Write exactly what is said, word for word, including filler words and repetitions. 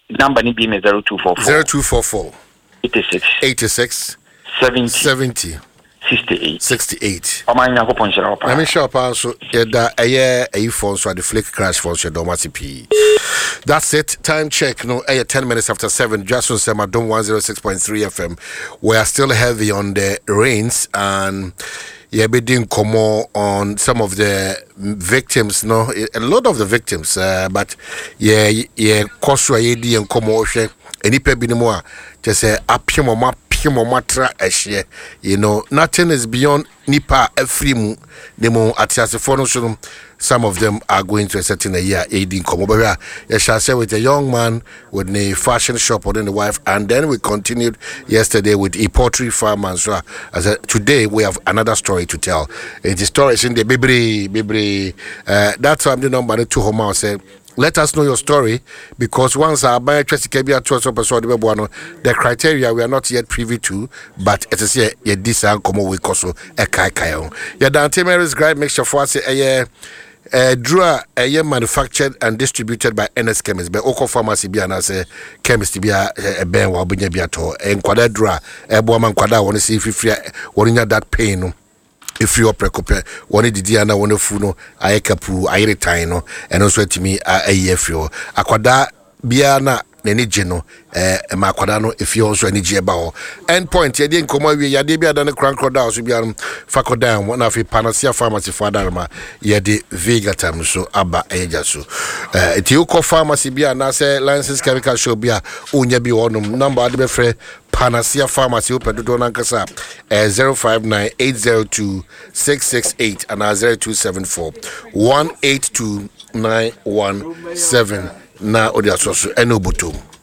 number ni be me zero two four four zero two four four eighty-six eighty-six seventy seventy sixty-eight sixty-eight. Omanya ko ponchira opa. Na me sure pa so yeda eye ayi phone so the flick crash phone so domasi p. That's it. Time check no eh ten minutes after seven. Just on Sema Dom one oh six point three F M. We are still heavy on the rains and yeah, be doing come on some of the victims, no, a lot of the victims, uh, but yeah, yeah, Koswa Yedi and Komoshe, any pebinimoa, just say apimoma, pimomatra, ashye, you know, nothing is beyond Nipa, Efrimu, Nemo, Atiasifono. Some of them are going to a certain a year aiding Komobera. I shall say with a young man with a fashion shop or the wife, and then we continued yesterday with a poultry farm and so as a, today we have another story to tell. It is stories in the Bibri Bibri. Uh, that's why I'm the number two home house say. Let us know your story because once I buy the criteria we are not yet privy to, but it is here this and come away also a kai kai. Yeah, Dante Mary's Gripe mixture for us a year. Uh, Draw a year manufactured and distributed by N S Chemist, by Oko Pharmacy, be an as a chemist, be a ben or Biato, and Quadra Draw, a woman Quadra, want to see if you free one that pain. If you are precope, one did Diana, one of Funo, I capu, I retino, and also to me a year for Aquada Biana. Neni geno eh makwadano if you also any jebao end point ye didn't come we ya de bia dan crank crowd so bia fakodan one of Panacea Pharmacy father ma ye de Vegatam so aba eja so eh ti uko pharmacy bia na say license chemical show bia onya bi wonum number ade be frɛ Panacea Pharmacy open do na nkasa eh zero five nine eight zero two six six eight and zero two seven four one eight two nine one seven na odi asoso enobutum